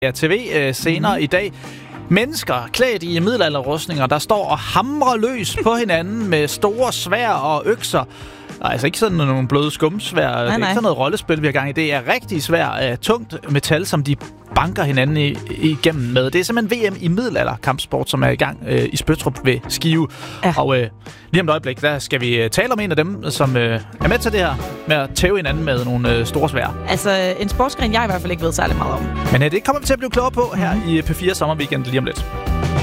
Ja, TV senere i dag. Mennesker klædt i middelalderrustninger, der står og hamrer løs på hinanden med store sværd og økser. Altså ikke sådan nogle bløde skumsværd. Det er ikke sådan noget rollespil, vi har gang i. Det er rigtig svært tungt metal, som de banker hinanden igennem med. Det er simpelthen VM i middelalderkampsport, som er i gang i Spøttrup ved Skive. Ja. Og lige om et øjeblik, der skal vi tale om en af dem, som er med til det her med at tæve hinanden med nogle store sværd. Altså en sportsgren, jeg i hvert fald ikke ved særlig meget om. Men det kommer vi til at blive klogere på her i P4 Sommerweekend lige om lidt.